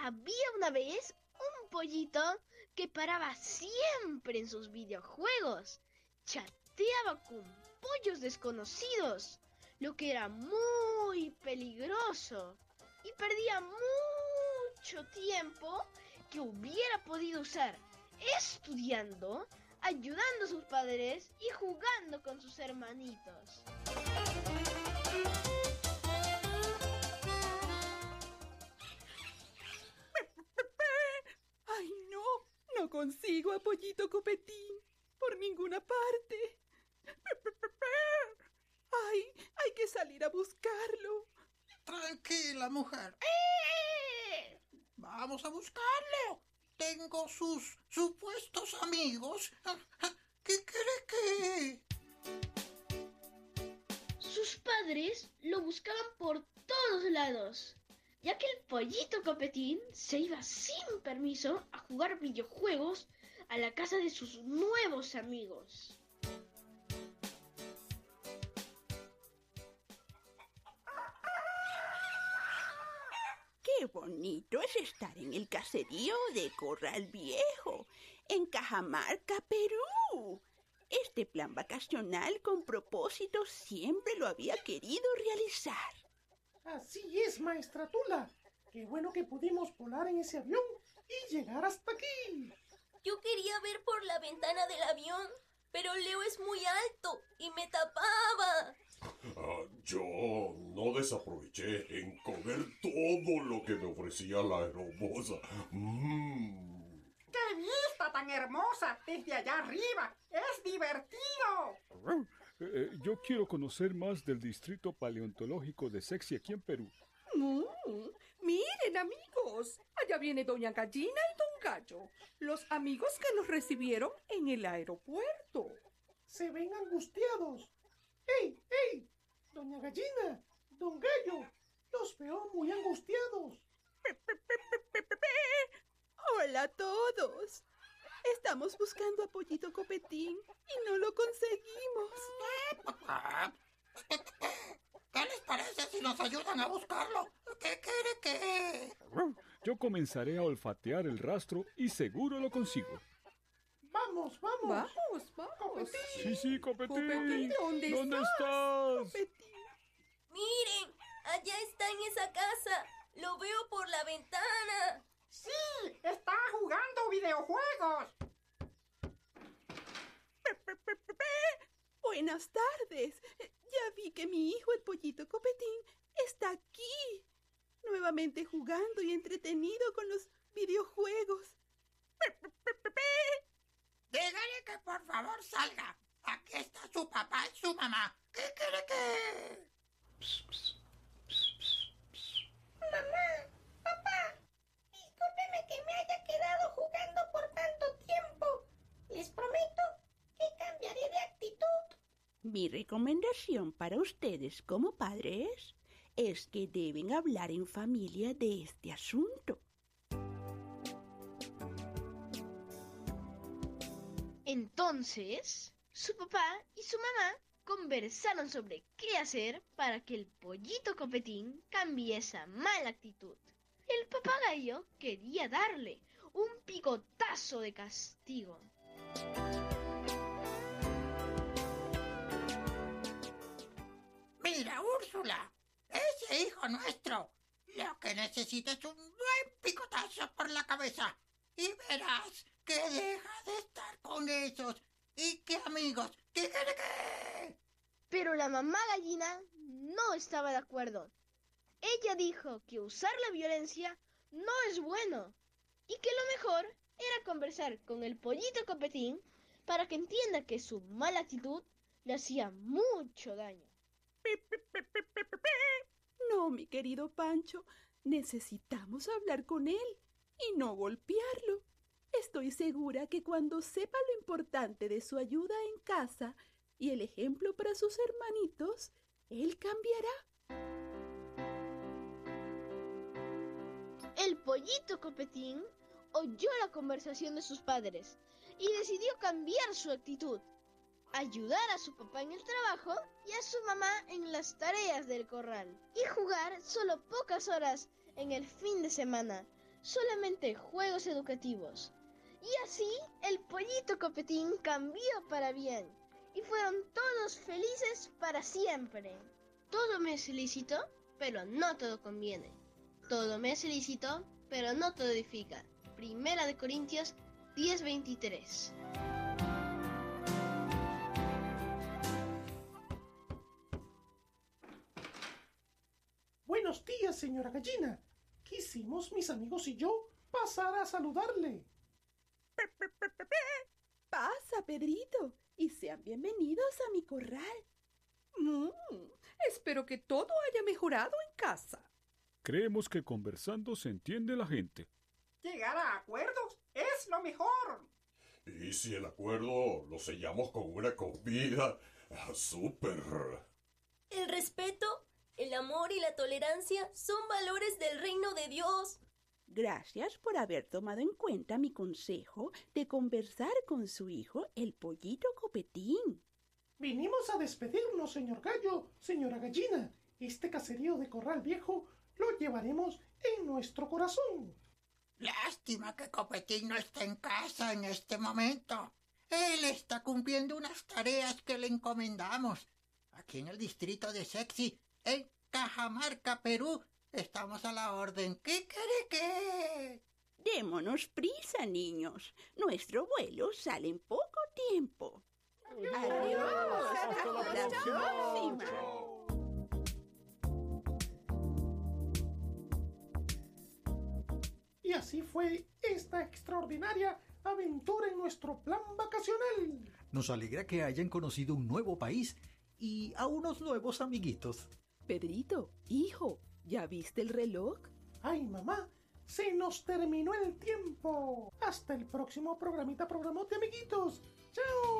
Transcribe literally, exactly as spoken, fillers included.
Había una vez un pollito que paraba siempre en sus videojuegos. Chateaba con pollos desconocidos, lo que era muy peligroso, y perdía mucho tiempo que hubiera podido usar estudiando, ayudando a sus padres y jugando con sus hermanitos. ¡Ay, no! No consigo a Pollito Copetín por ninguna parte. ¡Ay! Hay que salir a buscarlo. Tranquila, mujer. ¡Eh! Vamos a buscarlo. Tengo sus supuestos amigos. ¿Qué cree que...? Sus padres lo buscaban por todos lados, ya que el Pollito Copetín se iba sin permiso a jugar videojuegos a la casa de sus nuevos amigos. ¡Qué bonito es estar en el caserío de Corral Viejo, en Cajamarca, Perú! Este plan vacacional con propósito siempre lo había querido realizar. Así es, maestra Tula. Qué bueno que pudimos volar en ese avión y llegar hasta aquí. Yo quería ver por la ventana del avión, pero Leo es muy alto y me tapaba. Uh, yo no desaproveché en comer todo lo que me ofrecía la hermosa. Mm. ¡Qué vista tan hermosa desde allá arriba! ¡Es divertido! Eh, yo quiero conocer más del distrito paleontológico de Sexy aquí en Perú. Mm, miren, amigos, allá viene Doña Gallina y Don Gallo, los amigos que nos recibieron en el aeropuerto. Se ven angustiados. ¡Ey, ey! Doña Gallina, Don Gallo, los veo muy angustiados. ¡Hola a todos! Estamos buscando a Pollito Copetín y no lo conseguimos. ¿Qué les parece si nos ayudan a buscarlo? ¿Qué quiere que...? Yo comenzaré a olfatear el rastro y seguro lo consigo. ¡Vamos, vamos! ¡Vamos, vamos! ¡Copetín! Sí, sí, Copetín. Copetín, ¿dónde, ¿Dónde estás? estás? Copetín. Miren, allá está en esa casa. Lo veo por la ventana. ¡Sí! ¡Está jugando videojuegos! Buenas tardes. Ya vi que mi hijo, el Pollito Copetín, está aquí, nuevamente jugando y entretenido con los videojuegos. Dígale que por favor salga. Aquí está su papá y su mamá. ¿Qué quiere que...? Mamá, papá, discúlpeme que me haya quedado jugando por tanto tiempo. Les prometo que cambiaré de actitud. Mi recomendación para ustedes como padres es que deben hablar en familia de este asunto. Entonces, su papá y su mamá conversaron sobre qué hacer para que el Pollito Copetín cambie esa mala actitud. El papagayo quería darle un picotazo de castigo. Mira, Úrsula, ese hijo nuestro lo que necesita es un buen picotazo por la cabeza. Y verás que deja de estar con esos. ¿Y qué amigos? ¿Qué quiere que...? Pero la mamá gallina no estaba de acuerdo. Ella dijo que usar la violencia no es bueno y que lo mejor era conversar con el Pollito Copetín para que entienda que su mala actitud le hacía mucho daño. No, mi querido Pancho, necesitamos hablar con él y no golpearlo. Estoy segura que cuando sepa lo importante de su ayuda en casa y el ejemplo para sus hermanitos, él cambiará. El Pollito Copetín oyó la conversación de sus padres y decidió cambiar su actitud, ayudar a su papá en el trabajo y a su mamá en las tareas del corral, y jugar solo pocas horas en el fin de semana, solamente juegos educativos. Y así el pollito Copetín cambió para bien y fueron todos felices para siempre. Todo me es lícito, pero no todo conviene. Todo me es lícito, pero no todo edifica. Primera de Corintios diez veintitrés. Buenos días, señora Gallina. Quisimos, mis amigos y yo, pasar a saludarle. Pasa, Pedrito, y sean bienvenidos a mi corral. Mm, espero que todo haya mejorado en casa. Creemos que conversando se entiende la gente. Llegar a acuerdos es lo mejor. Y si el acuerdo lo sellamos con una comida, ah, súper. El respeto, el amor y la tolerancia son valores del reino de Dios. Gracias por haber tomado en cuenta mi consejo de conversar con su hijo, el pollito Copetín. Vinimos a despedirnos, señor Gallo, señora Gallina. Este caserío de Corral Viejo lo llevaremos en nuestro corazón. Lástima que Copetín no está en casa en este momento. Él está cumpliendo unas tareas que le encomendamos. Aquí en el distrito de Sexy, en Cajamarca, Perú, estamos a la orden. ¿Qué quiere que...? Démonos prisa, niños. Nuestro vuelo sale en poco tiempo. Adiós. Hasta la próxima. Y así fue esta extraordinaria aventura en nuestro plan vacacional. Nos alegra que hayan conocido un nuevo país y a unos nuevos amiguitos. Pedrito, hijo, ¿ya viste el reloj? Ay, mamá, se nos terminó el tiempo. Hasta el próximo programita, programote, amiguitos. ¡Chao!